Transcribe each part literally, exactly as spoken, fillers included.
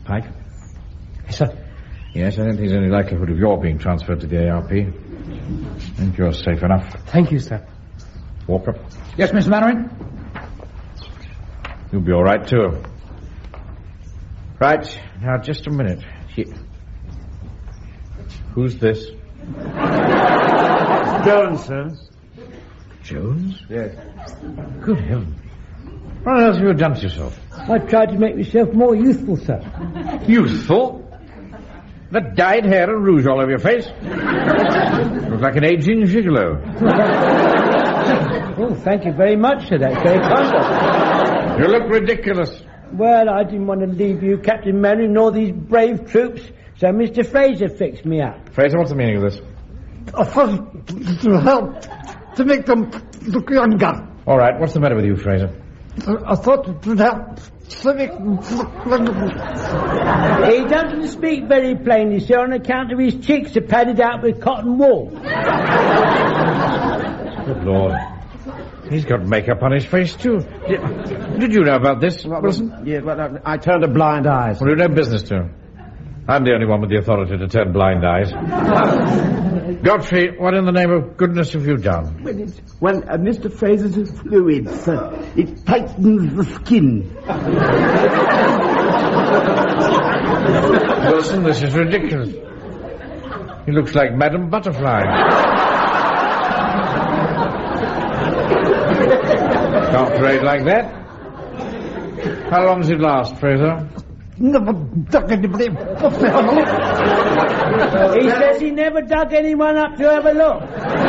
Pike? Yes, sir. Yes, I don't think there's any likelihood of your being transferred to the A R P. I think you're safe enough. Thank you, sir. Walker? Yes, Mister Mannering? You'll be all right, too. Right, now just a minute. He... Who's this? Jones, sir. Jones? Yes. Good heaven. What on earth have you done to yourself? I tried to make myself more youthful, sir. Youthful? That dyed hair and rouge all over your face? Look like an aging gigolo. Oh, thank you very much, sir. That's very kind of you. You look ridiculous. Well, I didn't want to leave you, Captain Mannering, nor these brave troops, so Mister Fraser fixed me up. Fraser, what's the meaning of this? I thought to help to make them look younger. All right, what's the matter with you, Fraser? I thought it would help to make them look younger. He doesn't speak very plainly, sir, on account of his cheeks are padded out with cotton wool. Good Lord. He's got makeup on his face, too. Did, did you know about this, Wilson? Yeah, well, I, I turned a blind eye. Well, you've no business to. I'm the only one with the authority to turn blind eyes. Godfrey, what in the name of goodness have you done? When, it's, when uh, Mister Fraser's fluid, sir, it tightens the skin. Wilson, this is ridiculous. He looks like Madame Butterfly. Can't trade like that. How long does it last, Fraser? Never dug anybody up to have a look. He says he never dug anyone up to have a look.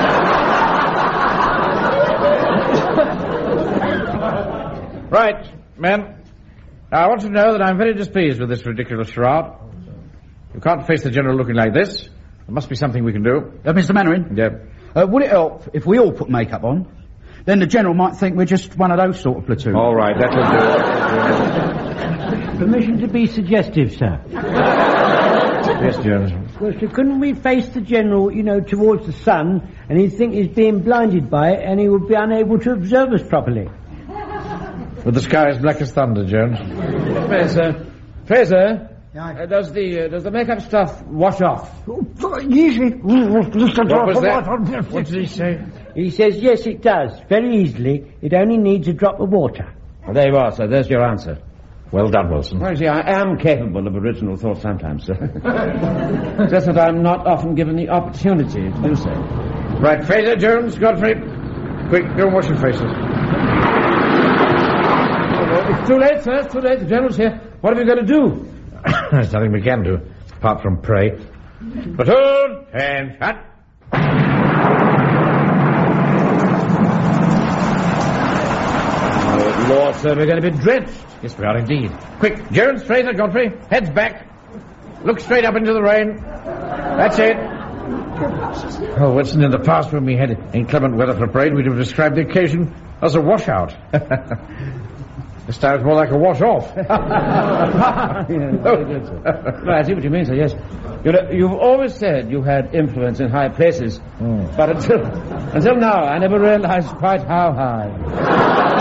Right, men. Now, I want to know that I'm very displeased with this ridiculous charade. You can't face the General looking like this. There must be something we can do. Uh, Mister Mannering? Yeah. Uh, would it help if we all put makeup on? Then the General might think we're just one of those sort of platoon. All right, that'll do. Permission to be suggestive, sir. Yes, Jones. Well, sir, couldn't we face the General, you know, towards the sun, and he'd think he's being blinded by it, and he would be unable to observe us properly? With the sky as black as thunder, Jones. Fraser, Fraser, uh, does the uh, does the makeup stuff wash off? Easy. What was that? What did he say? He says, yes, it does, very easily. It only needs a drop of water. Well, there you are, sir. There's your answer. Well done, Wilson. Well, you see, I am capable of original thought sometimes, sir. Just that I'm not often given the opportunity to do so. Right, Fraser, Jones, Godfrey. Quick, go and wash your faces. It's too late, sir. It's too late. The General's here. What are we going to do? There's nothing we can do, apart from pray. Platoon, and shut. Oh, Lord, sir, we're going to be drenched. Yes, we are indeed. Quick, Jones, Fraser, Godfrey, heads back. Look straight up into the rain. That's it. Oh, Wilson, in the past when we had inclement weather for a parade, we'd have described the occasion as a washout. This time it's more like a wash-off. Yeah, very good, sir. Well, I see what you mean, sir, yes. You know, you've always said you had influence in high places, mm. but until, until now I never realized quite how high.